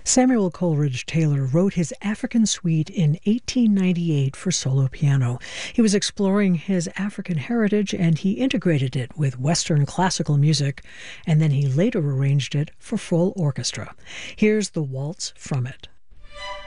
Samuel Coleridge Taylor wrote his African Suite in 1898 for solo piano. He was exploring his African heritage and he integrated it with Western classical music, and then he later arranged it for full orchestra. Here's the waltz from it.